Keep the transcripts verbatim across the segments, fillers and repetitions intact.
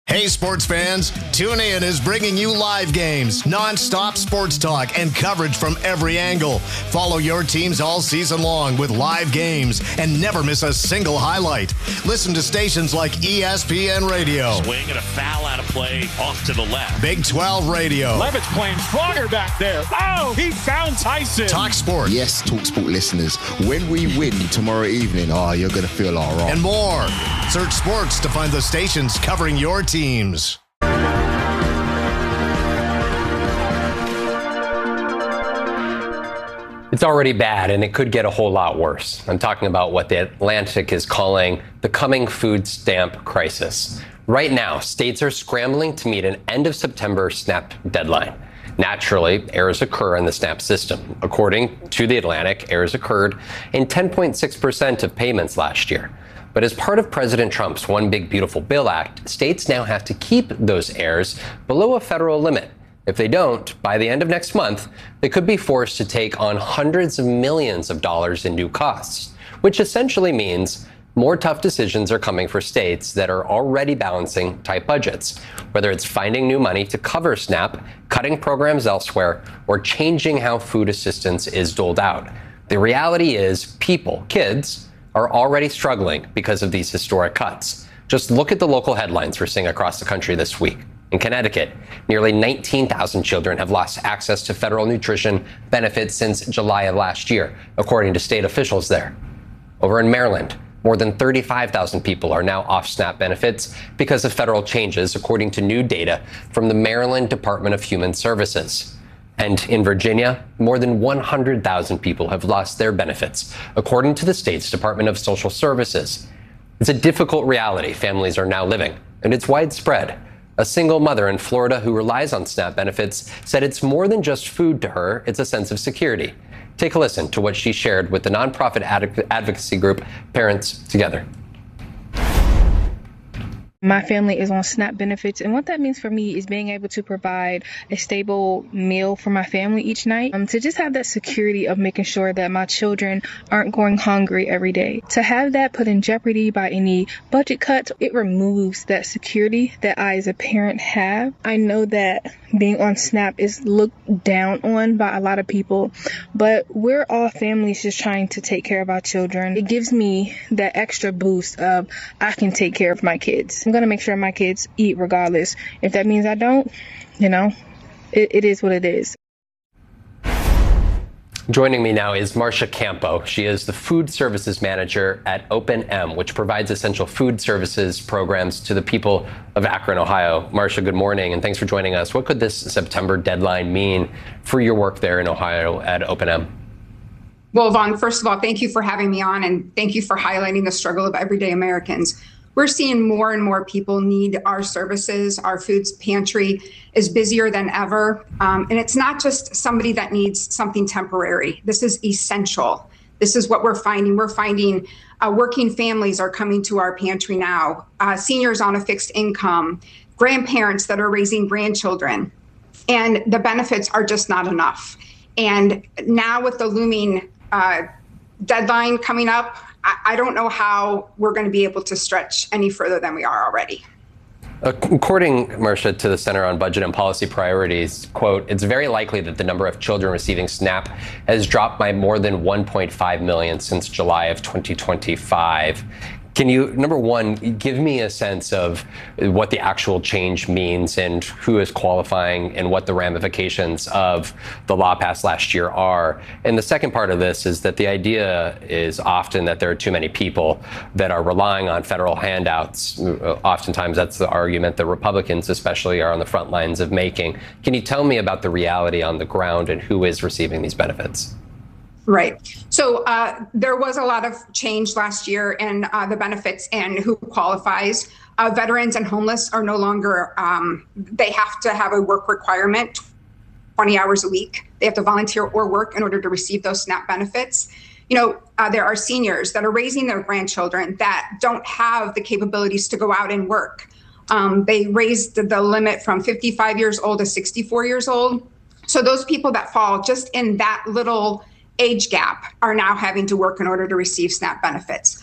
Hey, sports fans, TuneIn is bringing you live games, non-stop sports talk, and coverage from every angle. Follow your teams all season long with live games and never miss a single highlight. Listen to stations like E S P N Radio. Swing and a foul out of play off to the left. Big twelve Radio. Levitt's playing stronger back there. Oh, he found Tyson. Talk Sport. Yes, Talk Sport listeners, when we win tomorrow evening, oh, you're going to feel all right. And more. Search sports to find the stations covering your team. Teams. It's already bad, and it could get a whole lot worse. I'm talking about what the Atlantic is calling the coming food stamp crisis. Right now, states are scrambling to meet an end of September SNAP deadline. Naturally, errors occur in the SNAP system. According to the Atlantic, errors occurred in ten point six percent of payments last year. But as part of President Trump's One Big Beautiful Bill Act, states now have to keep those errors below a federal limit. If they don't, by the end of next month, they could be forced to take on hundreds of millions of dollars in new costs, which essentially means more tough decisions are coming for states that are already balancing tight budgets, whether it's finding new money to cover SNAP, cutting programs elsewhere, or changing how food assistance is doled out. The reality is people, kids, are already struggling because of these historic cuts. Just look at the local headlines we're seeing across the country this week. In Connecticut, nearly nineteen thousand children have lost access to federal nutrition benefits since July of last year, according to state officials there. Over in Maryland, more than thirty-five thousand people are now off SNAP benefits because of federal changes, according to new data from the Maryland Department of Human Services. And in Virginia, more than one hundred thousand people have lost their benefits, according to the state's Department of Social Services. It's a difficult reality families are now living, and it's widespread. A single mother in Florida who relies on SNAP benefits said it's more than just food to her, it's a sense of security. Take a listen to what she shared with the nonprofit ad- advocacy group Parents Together. My family is on SNAP benefits, and what that means for me is being able to provide a stable meal for my family each night, um, to just have that security of making sure that my children aren't going hungry every day. To have that put in jeopardy by any budget cuts, it removes that security that I as a parent have. I know that being on SNAP is looked down on by a lot of people, but we're all families just trying to take care of our children. It gives me that extra boost of I can take care of my kids. I'm going to make sure my kids eat regardless. If that means I don't, you know, it, it is what it is. Joining me now is Marcia Campo. She is the food services manager at Open M, which provides essential food services programs to the people of Akron, Ohio. Marcia, good morning, and thanks for joining us. What could this September deadline mean for your work there in Ohio at Open M? Well, Vaughn, first of all, thank you for having me on, and thank you for highlighting the struggle of everyday Americans. We're seeing more and more people need our services. Our food pantry is busier than ever. Um, and it's not just somebody that needs something temporary. This is essential. This is what we're finding. We're finding uh, working families are coming to our pantry now, uh, seniors on a fixed income, grandparents that are raising grandchildren, and the benefits are just not enough. And now with the looming uh, deadline coming up, I don't know how we're going to be able to stretch any further than we are already. According, Marcia, to the Center on Budget and Policy Priorities, quote, it's very likely that the number of children receiving SNAP has dropped by more than one point five million since July of twenty twenty-five. Can you, number one, give me a sense of what the actual change means and who is qualifying and what the ramifications of the law passed last year are? And the second part of this is that the idea is often that there are too many people that are relying on federal handouts. Oftentimes that's the argument that Republicans especially are on the front lines of making. Can you tell me about the reality on the ground and who is receiving these benefits? Right. So uh, there was a lot of change last year in uh, the benefits and who qualifies. Uh, veterans and homeless are no longer, um, they have to have a work requirement, twenty hours a week. They have to volunteer or work in order to receive those SNAP benefits. You know, uh, there are seniors that are raising their grandchildren that don't have the capabilities to go out and work. Um, they raised the, the limit from fifty-five years old to sixty-four years old. So those people that fall just in that little age gap are now having to work in order to receive SNAP benefits.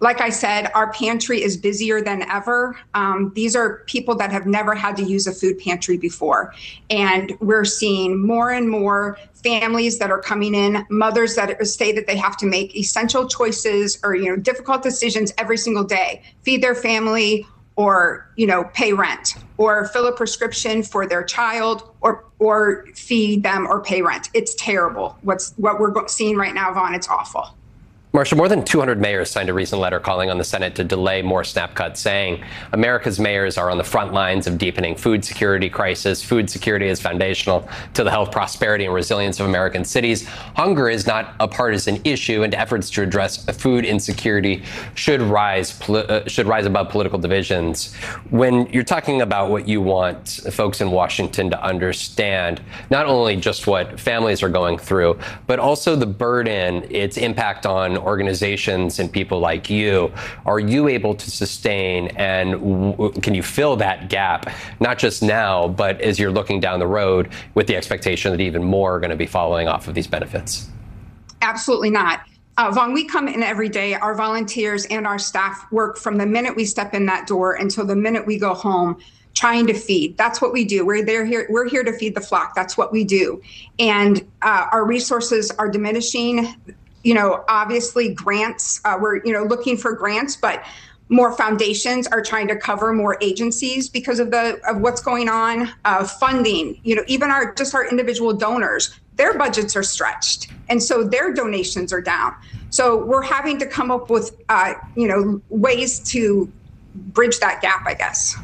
Like I said, our pantry is busier than ever. Um, these are people that have never had to use a food pantry before. And we're seeing more and more families that are coming in, mothers that say that they have to make essential choices or, you know, difficult decisions every single day, feed their family or, you know, pay rent or fill a prescription for their child or or feed them or pay rent. It's terrible. What's what we're seeing right now, Vaughn, it's awful. Marcia, more than two hundred mayors signed a recent letter calling on the Senate to delay more SNAP cuts, saying America's mayors are on the front lines of deepening food security crisis. Food security is foundational to the health, prosperity, and resilience of American cities. Hunger is not a partisan issue, and efforts to address food insecurity should rise uh, should rise above political divisions. When you're talking about what you want folks in Washington to understand, not only just what families are going through, but also the burden, its impact on organizations and people like you, are you able to sustain and w- can you fill that gap, not just now, but as you're looking down the road with the expectation that even more are going to be following off of these benefits? Absolutely not. Uh, Vaughn, we come in every day. Our volunteers and our staff work from the minute we step in that door until the minute we go home, trying to feed. That's what we do. We're there here. We're here to feed the flock. That's what we do. And uh, our resources are diminishing. You know, obviously grants, uh, we're, you know, looking for grants, but more foundations are trying to cover more agencies because of the of what's going on. Uh, funding, you know, even our just our individual donors, their budgets are stretched. And so their donations are down. So we're having to come up with, uh, you know, ways to bridge that gap, I guess.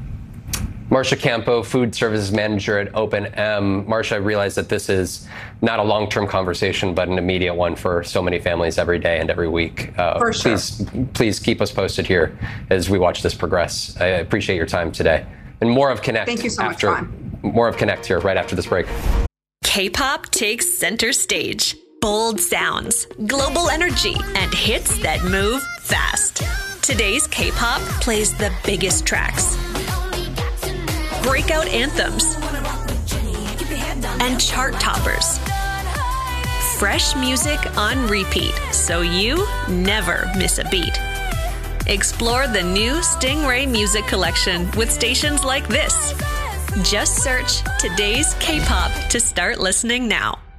Marcia Campo, Food Services Manager at Open M. Marcia, I realize that this is not a long-term conversation, but an immediate one for so many families every day and every week. Uh, for sure. Please, please keep us posted here as we watch this progress. I appreciate your time today. And more of Connect. Thank you so after, much, Ron. More of Connect here right after this break. K-pop takes center stage. Bold sounds, global energy, and hits that move fast. Today's K-pop plays the biggest tracks, breakout anthems, and chart toppers. Fresh music on repeat, so you never miss a beat. Explore the new Stingray Music Collection with stations like this. Just search Today's K-pop to start listening now.